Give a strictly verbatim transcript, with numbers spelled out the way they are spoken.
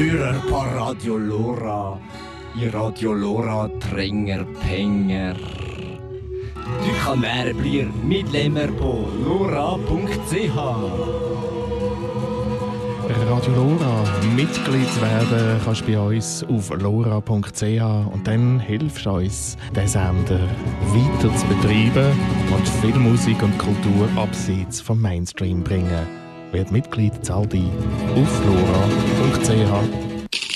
Hörer på Radio Lora. I Radio Lora trenger penger. Du kan være blir medlemmer på lora punkt c h. Radio Lora, Mitglied werden kannst du bei uns auf lora punkt c h und dann hilfst du uns, den Sender weiter zu betreiben und viel Musik und Kultur abseits vom Mainstream bringen. Werd Mitglied, zahl dich auf lora punkt c h.